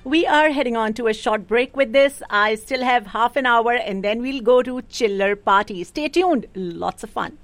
We are heading on to a short break with this. I still have half an hour and then we'll go to Chiller Party. Stay tuned. Lots of fun.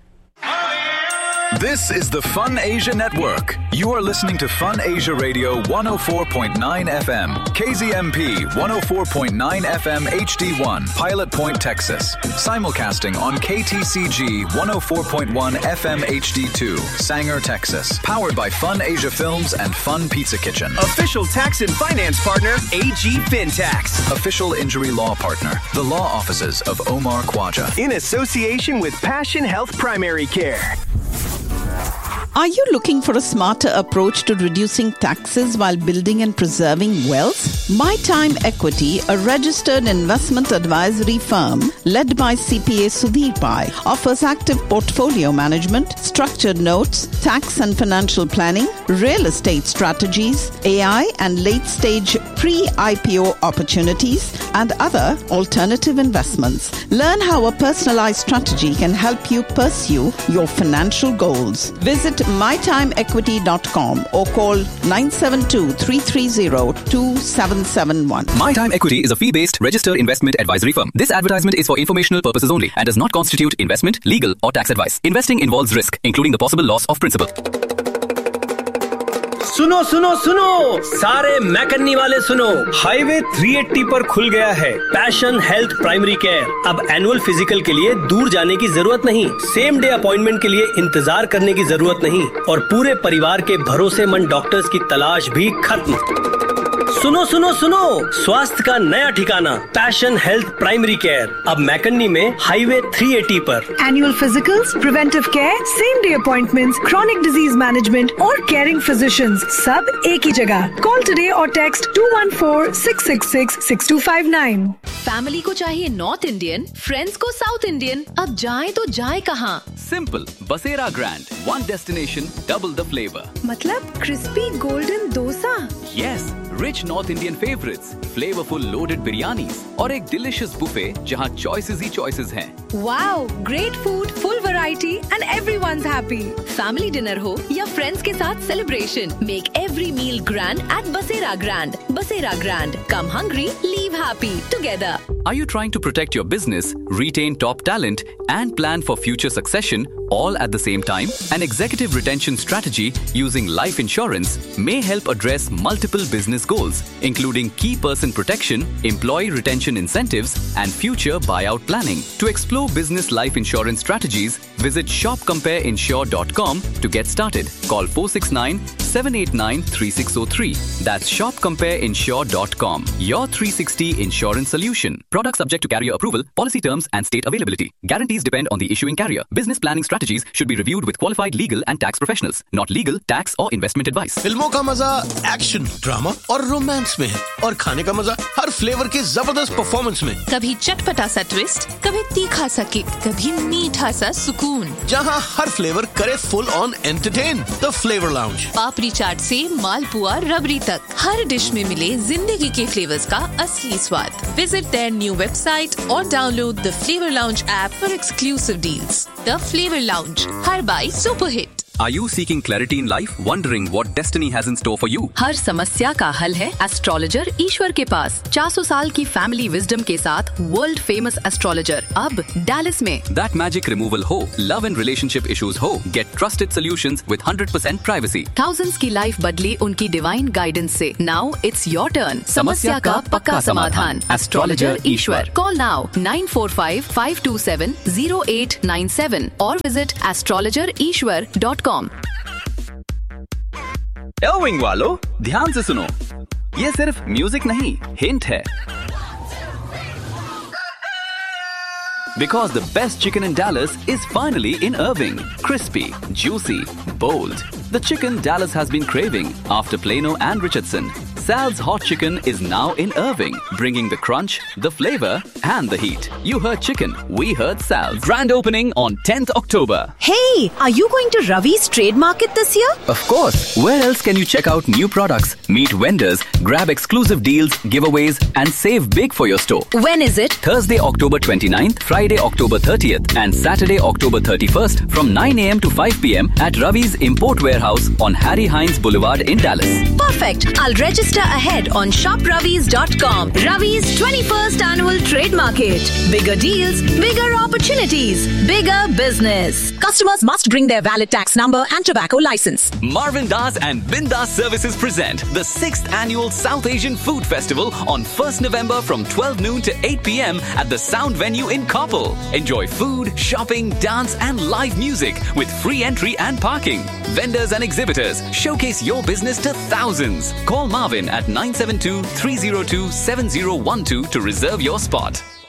This is the Fun Asia Network. You are listening to Fun Asia Radio 104.9 FM, KZMP 104.9 FM HD1, Pilot Point, Texas. Simulcasting on KTCG 104.1 FM HD2, Sanger, Texas. Powered by Fun Asia Films and Fun Pizza Kitchen. Official tax and finance partner, AG FinTax. Official injury law partner, the law offices of Omar Khwaja. In association with Passion Health Primary Care. Are you looking for a smarter approach to reducing taxes while building and preserving wealth? My Time Equity, a registered investment advisory firm led by CPA Sudhir Pai, offers active portfolio management, structured notes, tax and financial planning, real estate strategies, AI and late-stage pre-IPO opportunities, and other alternative investments. Learn how a personalized strategy can help you pursue your financial goals. Visit mytimeequity.com or call 972-330-2771. My Time Equity is a fee-based registered investment advisory firm. This advertisement is for informational purposes only and does not constitute investment, legal or tax advice. Investing involves risk, including the possible loss of principal. सुनो सुनो सुनो सारे मैकन्नी वाले सुनो highway 380 पर खुल गया है पैशन हेल्थ प्राइमरी केयर। अब एनुअल फिजिकल के लिए दूर जाने की जरूरत नहीं, सेम डे अपॉइंटमेंट के लिए इंतजार करने की जरूरत नहीं और पूरे परिवार के भरोसेमंद डॉक्टर्स की तलाश भी खत्म। सुनो सुनो सुनो स्वास्थ्य का नया ठिकाना पैशन हेल्थ प्राइमरी केयर अब मैकन्नी में हाईवे 380 पर। Annual physicals, preventive care, same day appointments, chronic disease management और केयरिंग फिजिशियंस सब एक ही जगह। कॉल टुडे और टेक्स्ट 214-666-6259। फैमिली को चाहिए नॉर्थ इंडियन, फ्रेंड्स को साउथ इंडियन, अब जाए तो जाए कहाँ? सिंपल, बसेरा grand, one destination, double the flavour. मतलब crispy golden dosa? Yes, rich north Indian favourites, flavourful loaded biryanis और एक डिलिशियस बुफे जहाँ चॉइसेस ही चॉइसेस हैं। Wow, great food, full variety and everyone's happy. Family dinner हो या friends के साथ celebration, make every meal grand eight बसेरा grand. बसेरा grand, come hungry, leave happy together. Are you trying to protect your business, retain top talent, and plan for future succession all at the same time? An executive retention strategy using life insurance may help address multiple business goals, including key person protection, employee retention incentives, and future buyout planning. To explore business life insurance strategies, visit shopcompareinsure.com to get started. Call 469-789-3603. That's shopcompareinsure.com. Your 360 insurance solution. Product subject to carrier approval, policy terms and state availability. Guarantees depend on the issuing carrier. Business planning strategies should be reviewed with qualified legal and tax professionals. Not legal, tax or investment advice. फिल्मों का मजा action, drama और romance में है और खाने का मजा हर फ्लेवर के जबरदस्त परफॉर्मेंस में। कभी चटपटा सा ट्विस्ट, कभी तीखा सा किक, कभी मीठा सा सुकून। जहाँ हर फ्लेवर करे full on entertain. The flavour lounge. पापड़ी चाट से मालपुआ रबड़ी तक, हर डिश में मिले जिंदगी के फ्लेवर्स का असली स्वाद। Visit their new website or download the Flavor Lounge app for exclusive deals. The Flavor Lounge, her by super hit. Are you seeking clarity in life? Wondering what destiny has in store for you? हर समस्या का हल है astrologer ईश्वर के पास। 400 साल की family wisdom के साथ world famous astrologer अब डैलस में। That magic removal हो, love and relationship issues हो, get trusted solutions with 100% privacy. Thousands की लाइफ बदली उनकी डिवाइन गाइडेंस से। Now it's your turn. समस्या का पक्का समाधान। Astrologer Ishwar. Call now 945-527-0897 or visit astrologerishwar.com. एल्विंग वालों, ध्यान से सुनो, ये सिर्फ म्यूजिक नहीं, हिंट है। Because the best chicken in Dallas is finally in Irving. Crispy, juicy, bold. The chicken Dallas has been craving after Plano and Richardson. Sal's Hot Chicken is now in Irving, bringing the crunch, the flavor, and the heat. You heard chicken, we heard Sal's. Grand opening on 10th October. Hey, are you going to Ravi's Trade Market this year? Of course. Where else can you check out new products, meet vendors, grab exclusive deals, giveaways, and save big for your store? When is it? Thursday, October 29th, Friday, October 30th, and Saturday, October 31st from 9 a.m. to 5 p.m. at Ravi's Import Warehouse on Harry Hines Boulevard in Dallas. Perfect. I'll register Register ahead on shopravis.com. Ravi's 21st annual trade market. Bigger deals, bigger opportunities, bigger business. Customers must bring their valid tax number and tobacco license. Marvin Das and Bindas Services present the 6th Annual South Asian Food Festival on 1st November from 12 noon to 8 p.m. at the Sound Venue in Koppal. Enjoy food, shopping, dance and live music with free entry and parking. Vendors and exhibitors showcase your business to thousands. Call Marvin at 972-302-7012 to reserve your spot.